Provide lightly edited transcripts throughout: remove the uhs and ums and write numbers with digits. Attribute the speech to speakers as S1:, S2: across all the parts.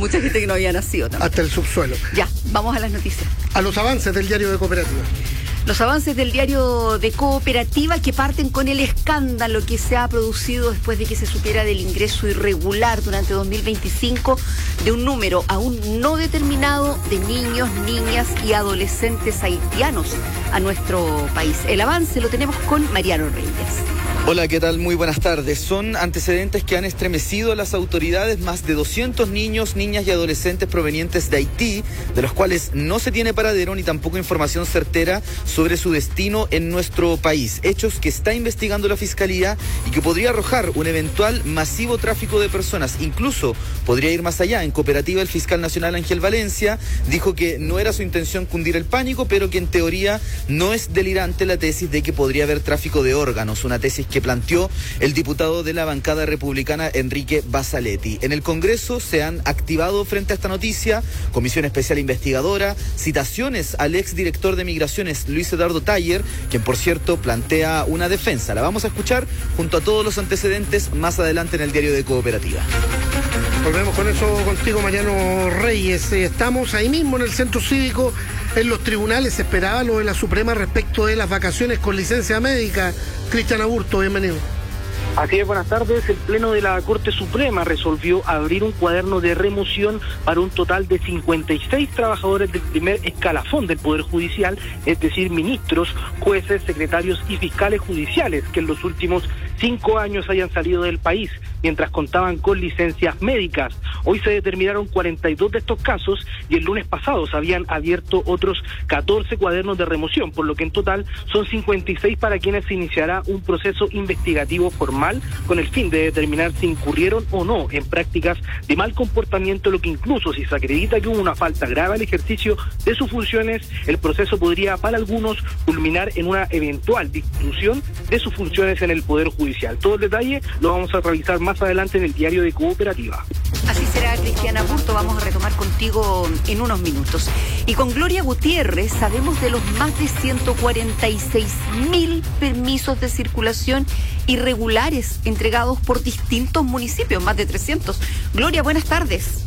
S1: mucha gente que no había nacido también.
S2: Hasta el subsuelo.
S1: Ya, vamos a las noticias.
S2: A los avances del diario de Cooperativa.
S1: Los avances del diario de Cooperativa, que parten con el escándalo que se ha producido después de que se supiera del ingreso irregular durante 2025 de un número aún no determinado de niños, niñas y adolescentes haitianos a nuestro país. El avance lo tenemos con Mariano Reyes.
S3: Hola, ¿qué tal? Muy buenas tardes. Son antecedentes que han estremecido a las autoridades. Más de 200 niños, niñas y adolescentes provenientes de Haití, de los cuales no se tiene paradero ni tampoco información certera sobre su destino en nuestro país. Hechos que está investigando la Fiscalía y que podría arrojar un eventual masivo tráfico de personas. Incluso podría ir más allá. En Cooperativa, el fiscal nacional Ángel Valencia dijo que no era su intención cundir el pánico, pero que en teoría no es delirante la tesis de que podría haber tráfico de órganos, una tesis que planteó el diputado de la bancada republicana Enrique Basaletti. En el Congreso se han activado frente a esta noticia comisión especial investigadora, citaciones al exdirector de Migraciones Luis Eduardo Taller, quien por cierto plantea una defensa. La vamos a escuchar junto a todos los antecedentes más adelante en el diario de Cooperativa.
S2: Volvemos con eso contigo, Mariano Reyes. Estamos ahí mismo en el Centro Cívico, en los tribunales. Se esperaba lo de la Suprema respecto de las vacaciones con licencia médica. Cristian Aburto, bienvenido.
S4: Así es, buenas tardes. El Pleno de la Corte Suprema resolvió abrir un cuaderno de remoción para un total de 56 trabajadores del primer escalafón del Poder Judicial, es decir, ministros, jueces, secretarios y fiscales judiciales que en los últimos 5 años hayan salido del país, mientras contaban con licencias médicas. Hoy se determinaron 42 de estos casos y el lunes pasado se habían abierto otros 14 cuadernos de remoción, por lo que en total son 56 para quienes se iniciará un proceso investigativo formal con el fin de determinar si incurrieron o no en prácticas de mal comportamiento, lo que incluso si se acredita que hubo una falta grave al ejercicio de sus funciones, el proceso podría para algunos culminar en una eventual disminución de sus funciones en el Poder Judicial. Todo el detalle lo vamos a revisar más adelante en el diario de Cooperativa.
S1: Así será, Cristian Aburto. Vamos a retomar contigo en unos minutos. Y con Gloria Gutiérrez sabemos de los más de 146.000 permisos de circulación irregulares entregados por distintos municipios, más de 300. Gloria, buenas tardes.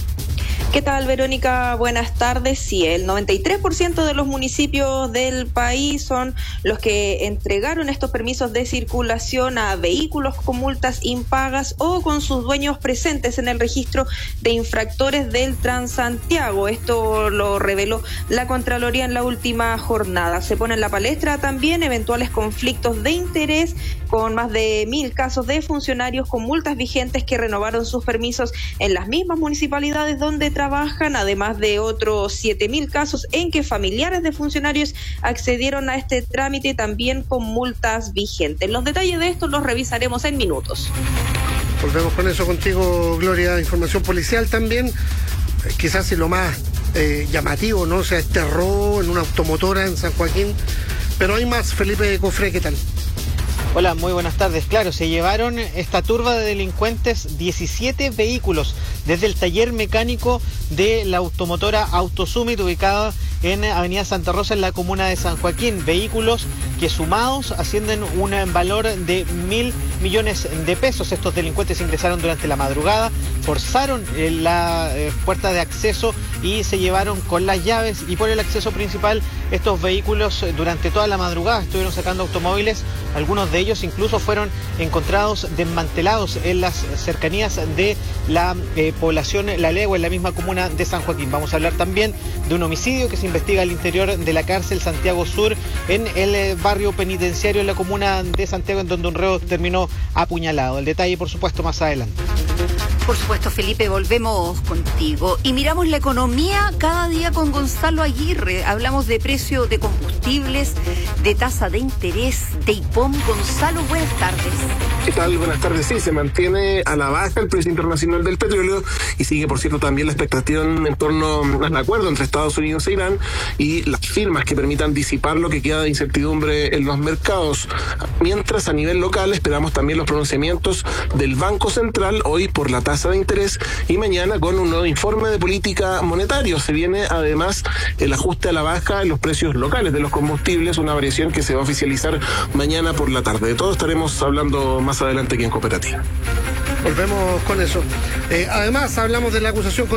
S5: ¿Qué tal, Verónica? Buenas tardes. Sí, el 93% de los municipios del país son los que entregaron estos permisos de circulación a vehículos con multas impagas o con sus dueños presentes en el registro de infractores del Transantiago. Esto lo reveló la Contraloría en la última jornada. Se pone en la palestra también eventuales conflictos de interés con más de 1.000 casos de funcionarios con multas vigentes que renovaron sus permisos en las mismas municipalidades donde trabajan, además de otros 7.000 casos en que familiares de funcionarios accedieron a este trámite también con multas vigentes. Los detalles de esto los revisaremos en minutos.
S2: Volvemos con eso contigo, Gloria. Información policial también. Quizás si lo más llamativo, ¿no? O sea, este robo en una automotora en San Joaquín. Pero hay más. Felipe Cofré, ¿qué tal?
S6: Hola, muy buenas tardes. Claro, se llevaron esta turba de delincuentes 17 vehículos desde el taller mecánico de la automotora Autosummit ubicada en Avenida Santa Rosa en la comuna de San Joaquín. Vehículos que sumados ascienden un valor de 1.000 millones de pesos. Estos delincuentes ingresaron durante la madrugada, forzaron la puerta de acceso y se llevaron con las llaves y por el acceso principal estos vehículos durante toda la madrugada estuvieron sacando automóviles. Algunos de ellos incluso fueron encontrados desmantelados en las cercanías de la población La Legua, en la misma comuna de San Joaquín. Vamos a hablar también de un homicidio que se investiga al interior de la cárcel Santiago Sur, en el barrio penitenciario en la comuna de Santiago, en donde un reo terminó apuñalado. El detalle, por supuesto, más adelante.
S1: Por supuesto, Felipe, volvemos contigo. Y miramos la economía cada día con Gonzalo Aguirre. Hablamos de precio de combustibles, de tasa de interés, de IPOM. Gonzalo, buenas tardes.
S7: ¿Qué tal? Buenas tardes. Sí, se mantiene a la baja el precio internacional del petróleo y sigue, por cierto, también la expectación en torno al acuerdo entre Estados Unidos e Irán y las firmas que permitan disipar lo que queda de incertidumbre en los mercados. Mientras, a nivel local, esperamos también los pronunciamientos del Banco Central hoy por la tasa de interés y mañana con un nuevo informe de política monetaria. Se viene además el ajuste a la baja en los precios locales de los combustibles, una variación que se va a oficializar mañana por la tarde. De todo estaremos hablando más adelante aquí en Cooperativa.
S2: Volvemos con eso. Además, hablamos de la acusación